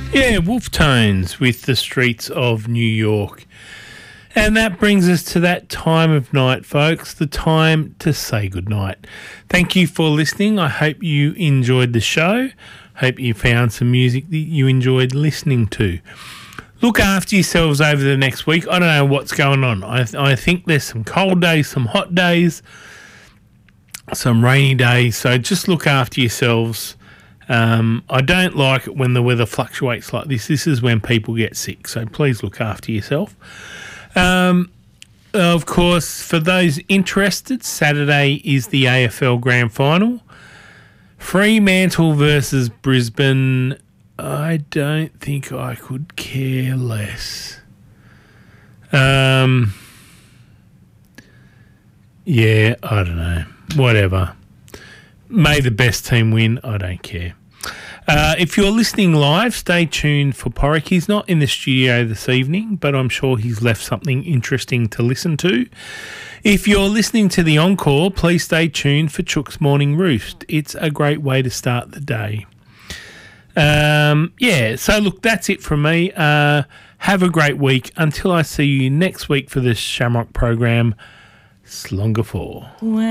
Yeah, Wolf Tones with The Streets of New York. And that brings us to that time of night, folks, the time to say goodnight. Thank you for listening. I hope you enjoyed the show. Hope you found some music that you enjoyed listening to. Look after yourselves over the next week. I don't know what's going on. I think there's some cold days, some hot days, some rainy days. So just look after yourselves. I don't like it when the weather fluctuates like this. This is when people get sick. So please look after yourself. Of course, for those interested, Saturday is the AFL Grand Final. Fremantle versus Brisbane. I don't think I could care less. Yeah, I don't know. Whatever. May the best team win. I don't care. If you're listening live, stay tuned for Porrick. He's not in the studio this evening, but I'm sure he's left something interesting to listen to. If you're listening to the encore, please stay tuned for Chook's Morning Roost. It's a great way to start the day. So look, that's it from me. Have a great week. Until I see you next week for this Shamrock program, Slonga 4.